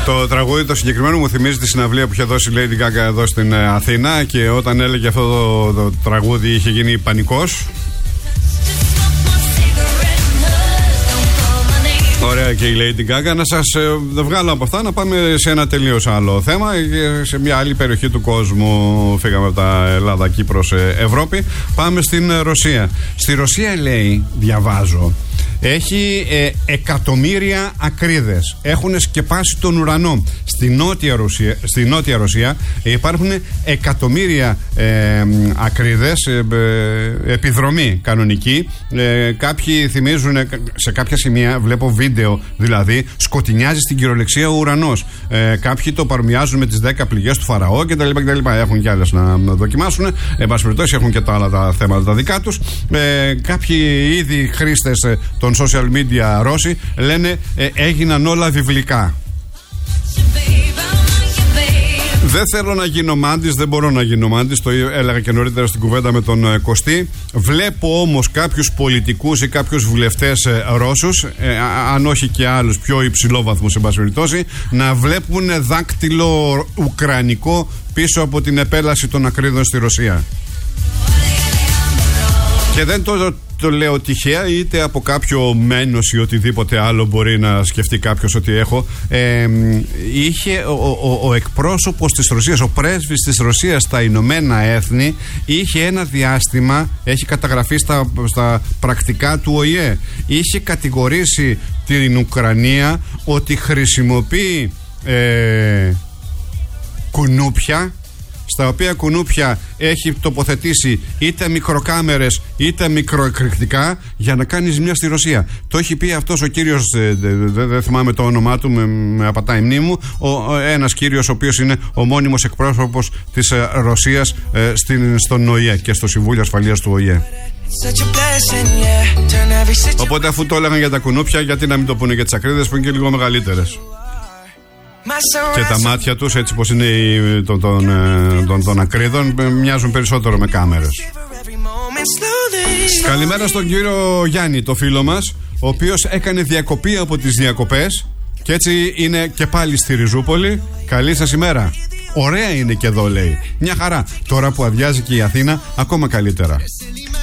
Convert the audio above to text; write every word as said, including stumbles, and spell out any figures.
Το τραγούδι το συγκεκριμένο μου θυμίζει τη συναυλία που είχε δώσει η Lady Gaga εδώ στην Αθήνα, και όταν έλεγε αυτό το, το τραγούδι είχε γίνει πανικός. Ωραία και η Lady Gaga. Να σας ε, βγάλω από αυτά, να πάμε σε ένα τελείως άλλο θέμα, σε μια άλλη περιοχή του κόσμου. Φύγαμε από τα Ελλάδα, Κύπρος, Ευρώπη. Πάμε στην Ρωσία. Στη Ρωσία, λέει, διαβάζω, έχει ε, εκατομμύρια ακρίδες. Έχουν σκεπάσει τον ουρανό. Στη Νότια Ρωσία, στη Νότια Ρωσία υπάρχουν εκατομμύρια ε, ακρίδες, ε, ε, επιδρομή κανονική. Ε, κάποιοι θυμίζουν, σε κάποια σημεία βλέπω βίντεο δηλαδή, σκοτεινιάζει στην κυριολεξία ο ουρανός. Ε, κάποιοι το παρομοιάζουν με τις δέκα πληγές του Φαραώ κτλ. κτλ. Έχουν κι άλλες να, να δοκιμάσουν. Εν πάση περιπτώσει, έχουν και τα άλλα τα θέματα τα δικά τους. Ε, κάποιοι ήδη χρήστες των social media Ρώσοι λένε ε, έγιναν όλα βιβλικά. Δεν θέλω να γίνω μάντης, δεν μπορώ να γίνω μάντης, το έλεγα και νωρίτερα στην κουβέντα με τον ε, Κωστή. Βλέπω όμως κάποιους πολιτικούς ή κάποιους βουλευτές ε, Ρώσους, ε, αν όχι και άλλους πιο υψηλόβαθμους, εν πάση περιπτώσει, να βλέπουν δάκτυλο ουκρανικό πίσω από την επέλαση των ακρίδων στη Ρωσία. Και δεν το, το λέω τυχαία, είτε από κάποιο μένος ή οτιδήποτε άλλο μπορεί να σκεφτεί κάποιος ότι έχω. Ε, είχε ο, ο, ο εκπρόσωπος της Ρωσίας, ο πρέσβης της Ρωσίας στα Ηνωμένα Έθνη, είχε ένα διάστημα, έχει καταγραφεί στα, στα πρακτικά του Ο Η Ε, είχε κατηγορήσει την Ουκρανία ότι χρησιμοποιεί ε, κουνούπια, στα οποία κουνούπια έχει τοποθετήσει είτε μικροκάμερες είτε μικροεκρηκτικά για να κάνει ζημιά στη Ρωσία. Το έχει πει αυτός ο κύριος, δεν δε θυμάμαι το όνομά του, με, με απατάει η μνήμη μου, ο, ο, ένας κύριος ο οποίος είναι ο μόνιμος εκπρόσωπος της ε, Ρωσίας ε, στην, στον Ο Η Ε και στο Συμβούλιο Ασφαλείας του Ο Η Ε. Οπότε αφού το έλεγαν για τα κουνούπια, γιατί να μην το πούνε για τις ακρίδες που είναι και λίγο μεγαλύτερες. Και τα μάτια τους, έτσι πως είναι των, των, των, των ακρίδων, μοιάζουν περισσότερο με κάμερες. Καλημέρα στον κύριο Γιάννη, το φίλο μας, ο οποίος έκανε διακοπή από τις διακοπές και έτσι είναι και πάλι στη Ριζούπολη. Καλή σας ημέρα. Ωραία είναι και εδώ, λέει. Μια χαρά. Τώρα που αδειάζει και η Αθήνα, ακόμα καλύτερα.